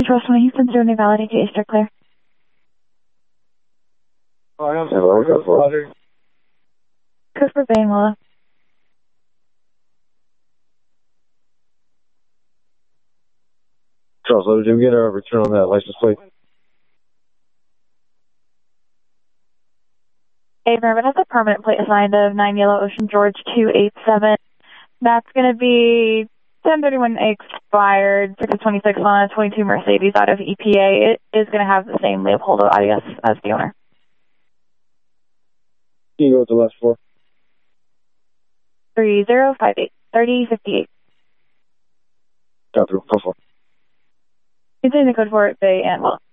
Control 20 Houston, 0 validate to Easter clear. Cooper Bay and Willow. Charles, did you get a return on that license plate? Abraham, it has a permanent plate assigned of 9 Yellow Ocean George 287. That's going to be 1031 expired, 626 on a 22 Mercedes out of EPA. It is going to have the same Leopoldo Arias as the owner. Can you go with the last four? 3058, 3058. Got through, 4-4. Continue the code for it, Bay and Willow.